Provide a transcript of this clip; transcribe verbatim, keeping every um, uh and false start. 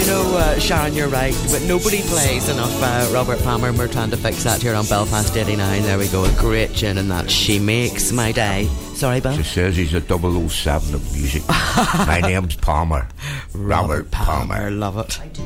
know, uh, Sharon, you're right, but nobody plays enough uh, Robert Palmer. We're trying to fix that here on Belfast eighty-nine. There we go, a great tune, and that She Makes My Day. Sorry, Bill? She says he's a double oh seven of music. My name's Palmer. Robert, Robert Palmer. Palmer. Love it.